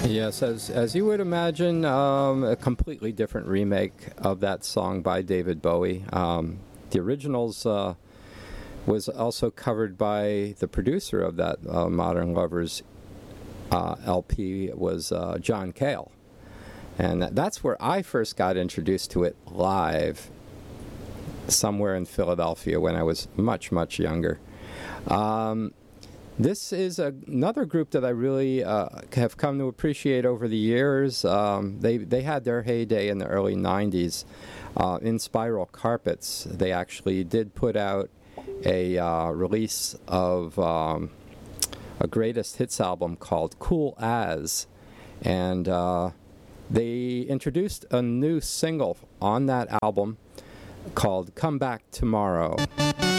Yes, as you would imagine, a completely different remake of that song by David Bowie. The originals was also covered by the producer of that Modern Lovers LP was John Cale. And that's where I first got introduced to it live, somewhere in Philadelphia when I was much, much younger. This is another group that I really have come to appreciate over the years. They had their heyday in the early 90s. In Spiral Carpets, they actually did put out a release of a greatest hits album called Cool As. And they introduced a new single on that album called Come Back Tomorrow.